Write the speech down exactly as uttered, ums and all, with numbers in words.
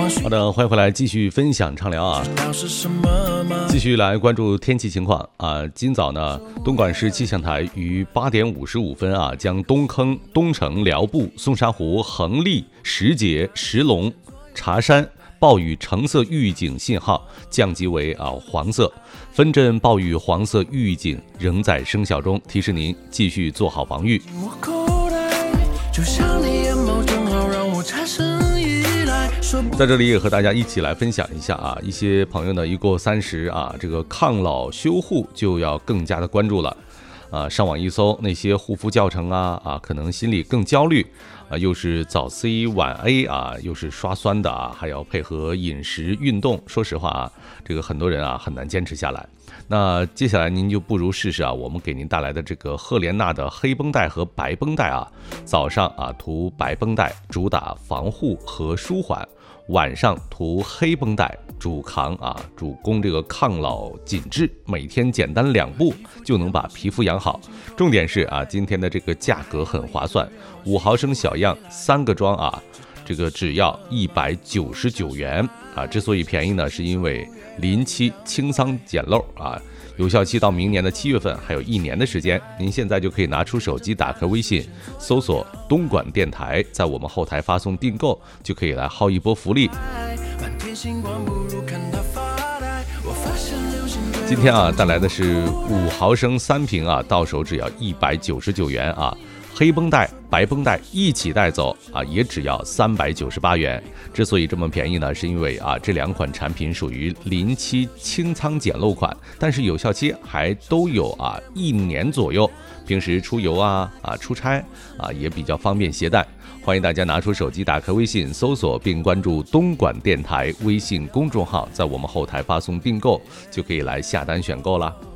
好的，欢迎回来继续分享畅聊啊，继续来关注天气情况啊。今早呢，东莞市气象台于八点五十五分啊，将东坑、东城、寮步、松沙湖、横沥、石碣、石龙、茶山暴雨橙色预警信号降级为啊黄色，分镇暴雨黄色预警仍在生效中，提示您继续做好防御。在这里也和大家一起来分享一下啊，一些朋友呢一过三十啊，这个抗老修护就要更加的关注了啊。上网一搜那些护肤教程啊啊，可能心里更焦虑啊，又是早 C 晚 A 啊，又是刷酸的啊，还要配合饮食运动。说实话啊，这个很多人啊很难坚持下来。那接下来您就不如试试啊，我们给您带来的这个赫莲娜的黑绷带和白绷带啊，早上啊涂白绷带，主打防护和舒缓。晚上涂黑绷带，主抗啊，主攻这个抗老紧致，每天简单两步就能把皮肤养好。重点是啊，今天的这个价格很划算，五毫升小样三个装啊，这个只要一百九十九元啊。之所以便宜呢，是因为临期清仓捡漏啊。有效期到明年的七月份，还有一年的时间。您现在就可以拿出手机，打开微信，搜索东莞电台，在我们后台发送订购，就可以来薅一波福利。今天啊，带来的是五毫升三瓶啊，到手只要一百九十九元啊。黑绷带、白绷带一起带走啊，也只要三百九十八元。之所以这么便宜呢，是因为啊，这两款产品属于临期清仓捡漏款，但是有效期还都有啊一年左右。平时出游啊啊出差啊也比较方便携带。欢迎大家拿出手机，打开微信，搜索并关注东莞电台微信公众号，在我们后台发送订购，就可以来下单选购了。